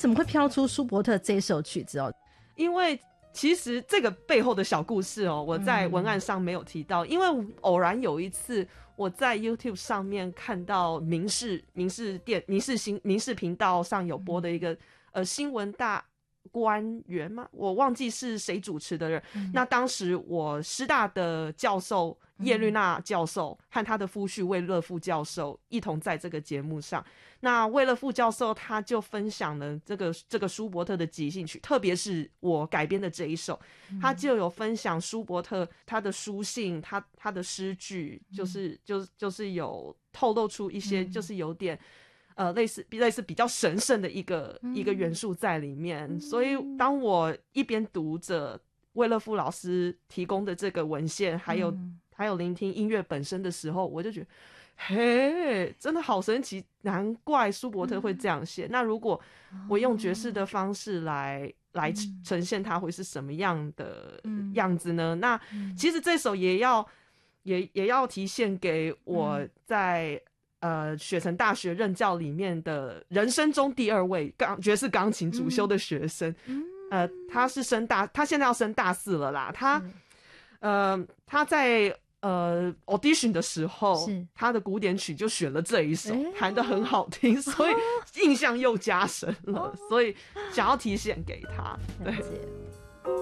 怎么会飘出舒伯特这首曲子哦？ 因为其实这个背后的小故事哦，我在文案上没有提到，因为偶然有一次我在 YouTube 上面看到民视频道上有播的一个新闻大官员吗？我忘记是谁主持的人。那当时我师大的教授叶绿娜教授和他的夫婿魏乐副教授一同在这个节目上。那魏乐副教授他就分享了这个舒伯特的即兴曲，特别是我改编的这一首，他就有分享舒伯特他的书信，他的诗句，就是有透露出一些，就是有点类似比较神圣的一个元素在里面。所以当我一边读着魏乐副老师提供的这个文献，还有聆听音乐本身的时候，我就觉得嘿，真的好神奇，难怪舒伯特会这样写。那如果我用爵士的方式来呈现它，会是什么样的样子呢？那其实这首也要提献给我在雪城大学任教里面的人生中第2位爵士钢琴主修的学生。他现在要升大4了啦。他在audition 的时候，他的古典曲就选了这一首，弹得很好听，所以印象又加深了，所以想要提献给他。对。